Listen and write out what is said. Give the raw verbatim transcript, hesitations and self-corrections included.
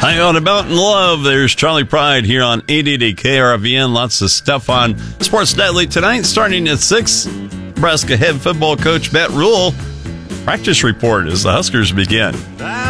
Hang on to Mountain Love. There's Charlie Pride here on eight eighty K R V N. Lots of stuff on Sports Nightly tonight, starting at six. Nebraska head football coach Matt Rhule. Practice report as the Huskers begin.